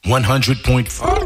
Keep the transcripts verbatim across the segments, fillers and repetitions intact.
one hundred point four.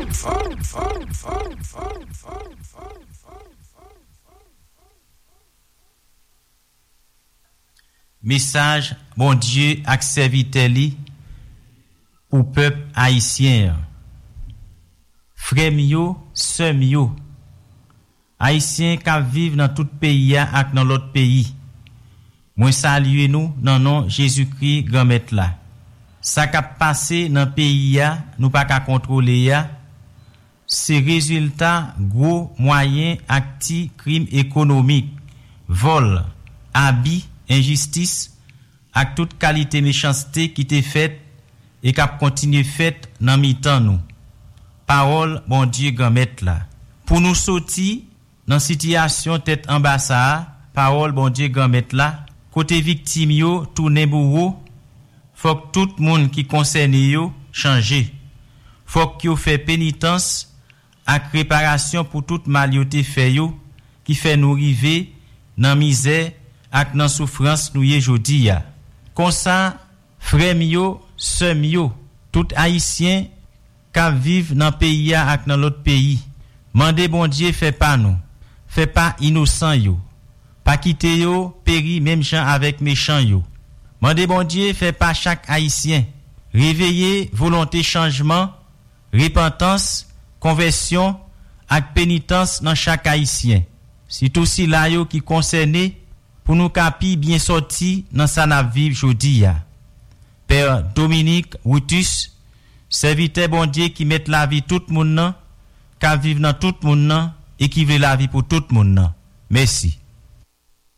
Message bon Dieu ak serviteur li pour peuple haïtien. Frère yo, sœur yo, haïtien qui vivent dans tout pays ak dans l'autre pays. Moi salue nous dans nom Jésus-Christ grand maître là. Ça qui passé dans pays ya, nous pas qu'à contrôler ya. C'est résultat gros moyen acti crime économique, vol, abus, injustice ak toute qualité méchanceté qui t'est faite et qui a continué faite dans mi-temps nous. Parole bon Dieu grand maître là. Pour nous sortir dans situation tête en bas ça, parole bon Dieu grand maître là, côté victime yo tourner bourreau, faut que tout monde qui concerné yo changer. Faut que yo fait pénitence ak réparation pour toute mal yo te fait yo qui fait nous river dans misère ak nan souffrance nou ye jodi ya. Kon sa, frère yo, sœur yo, tout haïtien ka vive dans pays ya ak dans l'autre pays. Mande bon Dieu fait pas nous. Fait pas innocent yo. Pas quitter yo péri même gens avec méchant yo. Mande bon Dieu fait pas chaque haïtien. Réveiller volonté changement, repentance, conversion ak pénitence dans chaque haïtien. C'est aussi là yo qui concerné pour nous capi bien sorti dans sa na vivre jodi ya. Père Dominique Routus, serviteur bon Dieu qui met la vie tout moun nan, ka vivre dans tout moun nan et qui veut la vie pour tout moun nan. Merci.